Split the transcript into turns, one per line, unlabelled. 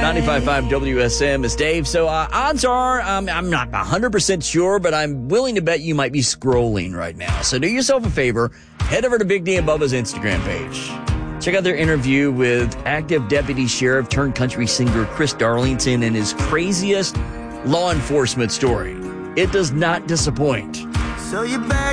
95.5 WSM is Dave. So odds are, I'm not 100% sure, but I'm willing to bet you might be scrolling right now. So do yourself a favor, head over to Big D and Bubba's Instagram page. Check out their interview with active deputy sheriff turned country singer Chris Darlington and his craziest law enforcement story. It does not disappoint.
So you back